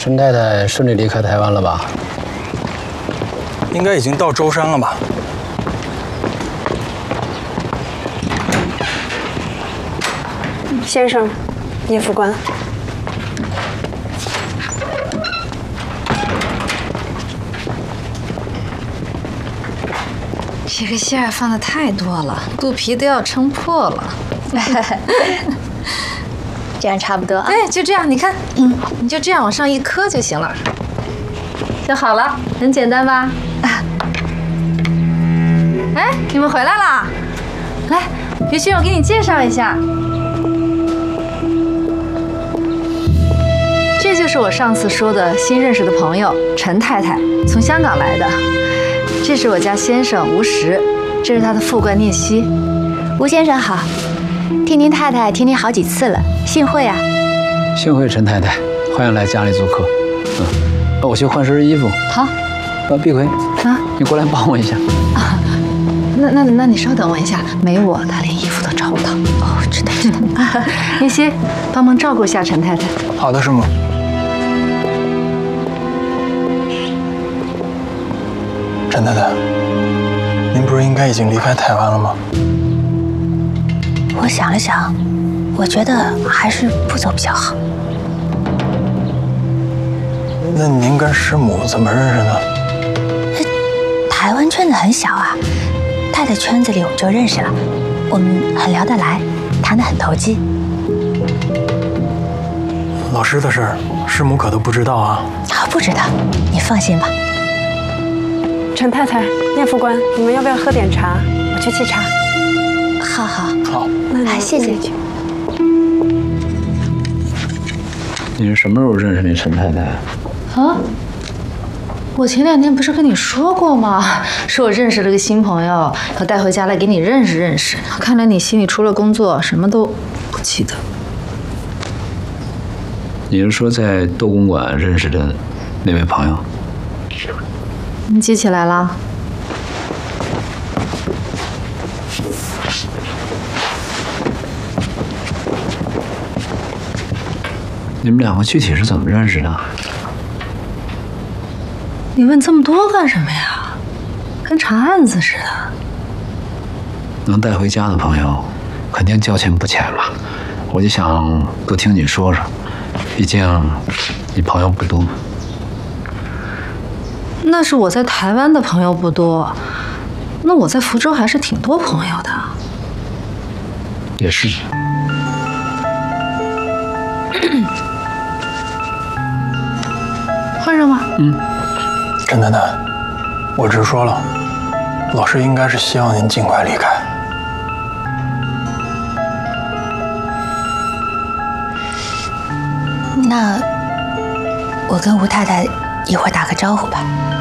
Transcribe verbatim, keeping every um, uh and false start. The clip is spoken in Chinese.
陈太太顺利离开台湾了吧？ 应该已经到舟山了吧？ 先生，叶副官。 这个馅儿放的太多了，肚皮都要撑破了。 这样差不多啊。 对，就这样，你看，嗯，你就这样往上一磕就行了，就好了，很简单吧？哎，你们回来啦！来，于轩，我给你介绍一下，这就是我上次说的新认识的朋友陈太太，从香港来的。这是我家先生吴石，这是他的副官聂希。 吴先生好，听您太太听您好几次了，幸会啊。 幸会，陈太太，欢迎来家里做客。嗯，我去换身衣服。 好。 呃，碧葵啊， 你过来帮我一下。 啊，那那那你稍等我一下，没我他连衣服都找不到。哦，知道知道。聂希，帮忙照顾一下陈太太。 好的，师母。陈太太，您不是应该已经离开台湾了吗？ 我想了想，我觉得还是不走比较好。 那您跟师母怎么认识呢？ 台湾圈子很小啊，太太圈子里我们就认识了，我们很聊得来，谈得很投机。 老师的事儿，师母可都不知道啊。 啊，不知道，你放心吧。 陈太太、聂副官，你们要不要喝点茶？我去沏茶。 好好好， 那你谢谢。 你是什么时候认识那陈太太？ 啊？我前两天不是跟你说过吗？说我认识了个新朋友，要带回家来给你认识认识。看来你心里除了工作，什么都不记得。 你是说在窦公馆认识的那位朋友？ 你记起来了？ 你们两个具体是怎么认识的？ 你问这么多干什么呀？跟查案子似的。 能带回家的朋友，肯定交情不浅了。我就想多听你说说，毕竟你朋友不多。 那是我在台湾的朋友不多，那我在福州还是挺多朋友的。 也是。 换上吧。 嗯。 陈太太，我直说了，老师应该是希望您尽快离开。 那我跟吴太太一会儿打个招呼吧。